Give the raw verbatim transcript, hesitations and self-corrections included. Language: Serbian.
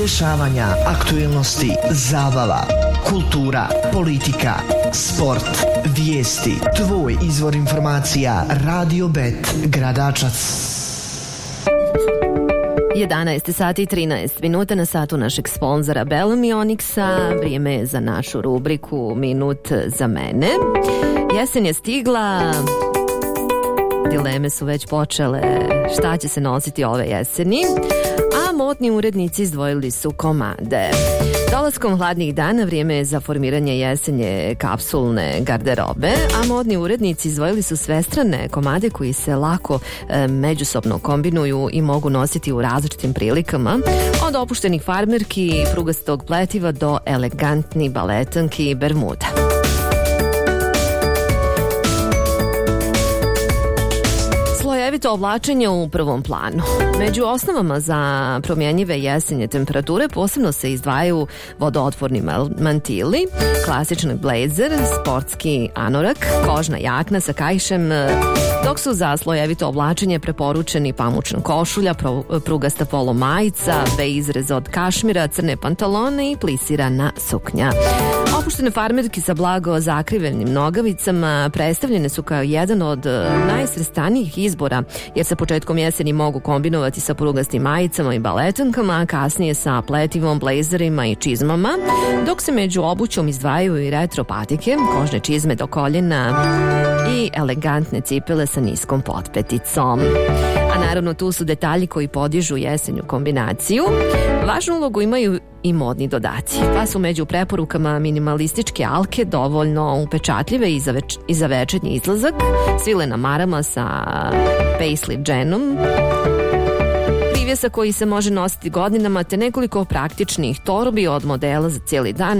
dešavanja, aktuelnosti, zabava, kultura, politika, sport, vijesti. Tvoj izvor informacija Radio Bet Gradačac. jedanaest sati i trinaest minuta na satu našeg sponzora Bellum i Onyxa. Vrijeme je za našu rubriku Minut za mene. Jesen je stigla, dileme su već počele šta će se nositi ove jeseni, a modni urednici izdvojili su komade. Dolaskom hladnih dana vrijeme je za formiranje jesenje kapsulne garderobe, a modni urednici izdvojili su svestrane komade koji se lako e, međusobno kombinuju i mogu nositi u različitim prilikama, od opuštenih farmerki, prugastog pletiva do elegantni baletanki i bermuda. Slojevito oblačenje u prvom planu. Među osnovama za promjenjive jesenje temperature posebno se izdvajaju vodootporni mantili, klasični blazer, sportski anorak, kožna jakna sa kaišem, dok su za slojevito oblačenje preporučeni pamučna košulja, prugasta polo majica, V izrez od kašmira, crne pantalone i plisirana suknja. Opuštene farmerki sa blago zakrivenim nogavicama predstavljene su kao jedan od najsvrstanijih izbora, jer sa početkom jeseni mogu kombinovati sa prugastim majicama i baletankama, a kasnije sa pletivom, blejzerima i čizmama, dok se među obućom izdvajaju i retro patike, kožne čizme do koljena i elegantne cipele sa niskom potpeticom. A naravno tu su detalji koji podižu jesenju kombinaciju. Važnu ulogu imaju i modni dodaci, pa su među preporukama minimalističke alke dovoljno upečatljive i za, več, i za večernji izlazak, svile na marama sa paisley dženom, privjesa koji se može nositi godinama, te nekoliko praktičnih torbi od modela za cijeli dan